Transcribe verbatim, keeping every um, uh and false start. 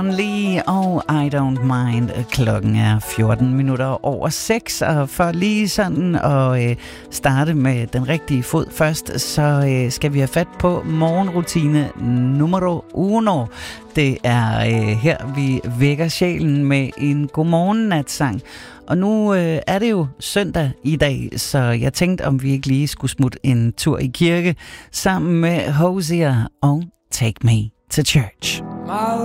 Lige og I Don't Mind. Klokken er fjorten minutter over seks, og for lige sådan at øh, starte med den rigtige fod først, så øh, skal vi have fat på morgenrutine numero uno. Det er øh, her, vi vækker sjælen med en godmorgen-natsang. Og nu øh, er det jo søndag i dag, så jeg tænkte, om vi ikke lige skulle smutte en tur i kirke sammen med Hosier og Take Me to Church.